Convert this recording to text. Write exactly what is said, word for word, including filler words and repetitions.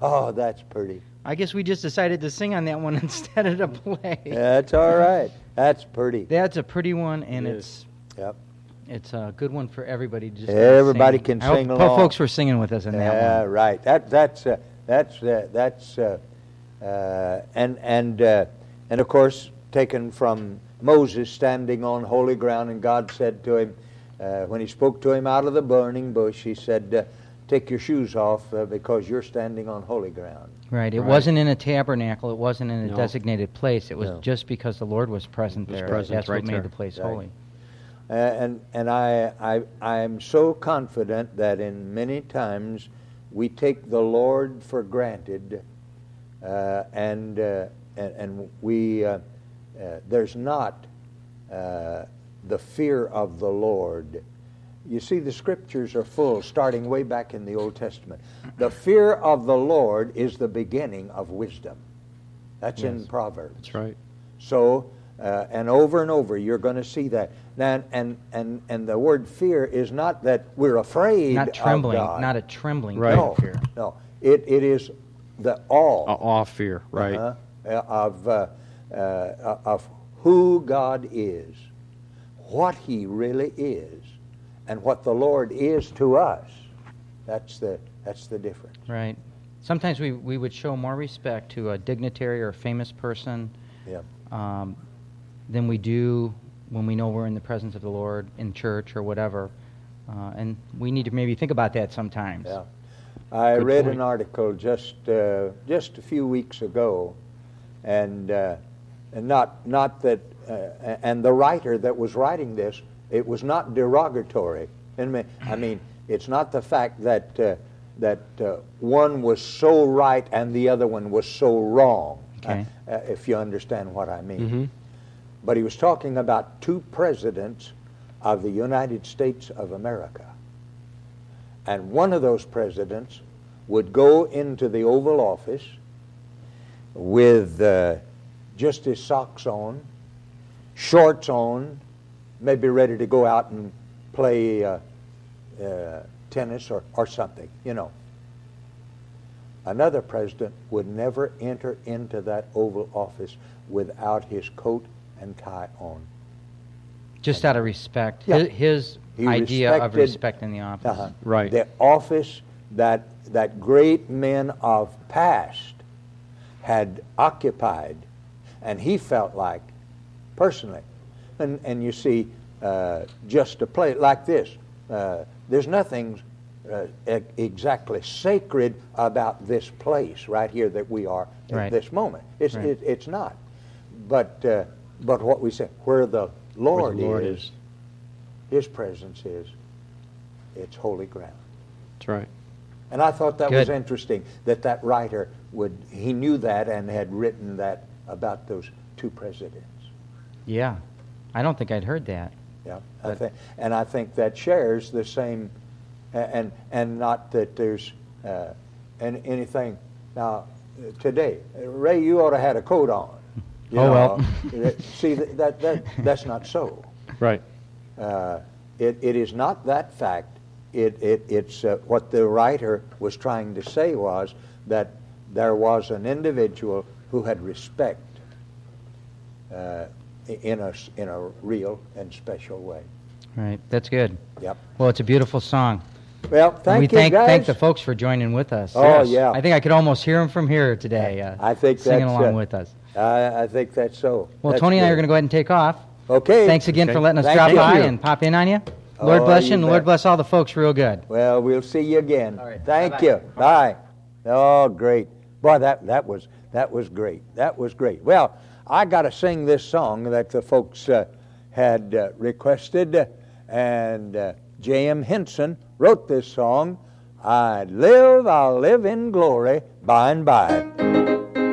Oh, that's pretty. I guess we just decided to sing on that one instead of to play. That's all right. That's pretty. That's a pretty one, and It it's Yep. it's a good one for everybody to just Everybody sing. can I hope, sing hope along. folks were singing with us in that Yeah, one. right. That that's uh, that's uh, that's uh, uh, and and uh, and of course taken from Moses standing on holy ground, and God said to him uh, when He spoke to him out of the burning bush, He said, uh, "Take your shoes off uh, because you're standing on holy ground." Right. It Right. wasn't in a tabernacle. It wasn't in a No. designated place. It was No. just because the Lord was present Was there. present That's right what made there. the place Right. holy. Uh, and and I I I am so confident that in many times we take the Lord for granted, uh, and, uh, and and we uh, uh, there's not uh, the fear of the Lord. You see, the Scriptures are full, starting way back in the Old Testament. The fear of the Lord is the beginning of wisdom. That's in Yes. Proverbs. That's right. So, uh, and over and over, you're going to see that. Now, and and and the word fear is not that we're afraid Not trembling. of God. Not a trembling Right. kind No, of fear. no. It it is the awe A awe fear, right? uh-huh, of uh, uh, of who God is, what He really is, and what the Lord is to us. That's the that's the difference. Right. Sometimes we, we would show more respect to a dignitary or a famous person Yeah. um, than we do when we know we're in the presence of the Lord in church or whatever. Uh, and we need to maybe think about that sometimes. Yeah. I Good read point. an article just uh, just a few weeks ago, and uh, and not not that uh, and the writer that was writing this, it was not derogatory. I mean, I mean it's not the fact that uh, that uh, one was so right and the other one was so wrong. Okay. Uh, uh, if you understand what I mean. Mm-hmm. But he was talking about two presidents of the United States of America. And one of those presidents would go into the Oval Office with uh, just his socks on, shorts on, maybe ready to go out and play uh, uh, tennis or, or something, you know. Another president would never enter into that Oval Office without his coat and tie on. Just out of respect. Yeah. His, his He idea of respected- respect in the office. Uh-huh. Right. The office that that great men of past had occupied, and he felt like, personally, and and you see, uh, just to play it like this, uh, there's nothing uh, e- exactly sacred about this place right here that we are Right. at this moment. It's Right. it, it's not, but uh, but what we say, where the Lord, Where the Lord is, is. His presence is, it's holy ground. That's right. And I thought that was Good. interesting that that writer would, he knew that and had written that about those two presidents. Yeah. I don't think I'd heard that. Yeah, I But- think, and I think that shares the same, a- and and not that there's uh, an, anything. Now, uh, today, uh, Ray, you ought to have had a coat on. You Oh, know, well. uh, see, that, that that that's not so. Right. Uh, it, it is not that fact. It, it, it's uh, what the writer was trying to say was that there was an individual who had respect uh, in a, s- in a real and special way. Right. That's good. Yep. Well, it's a beautiful song. Well, And thank we you, thank, guys. thank the folks for joining with us. Oh, yeah. I think I could almost hear them from here today, uh, I think singing that's, along uh, with us. I, I think that's so. Well, That's Tony and I are good. going to go ahead and take off. Okay. Thanks again Okay. for letting us Thank drop you. by Thank you. and pop in on you. Lord Oh, bless you, you and the Lord bet. bless all the folks real good. Well, we'll see you again. All right. Thank Bye-bye. you. Bye. Oh, great. Boy, that, that was that was great. That was great. Well, I got to sing this song that the folks uh, had uh, requested, and uh, J M Henson wrote this song. I live, I'll live in glory by and by.